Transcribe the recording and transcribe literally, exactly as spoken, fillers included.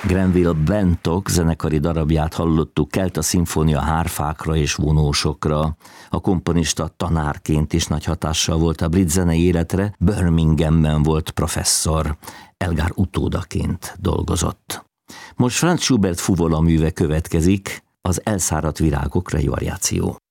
Grenville Bentok zenekari darabját hallottuk, kelt a szimfónia hárfákra és vonósokra. A komponista tanárként is nagy hatással volt a brit zenei életre, Birminghamben volt professzor, Elgar utódaként dolgozott. Most Franz Schubert fuvola műve következik, az Elszáradt virágok rejvariáció.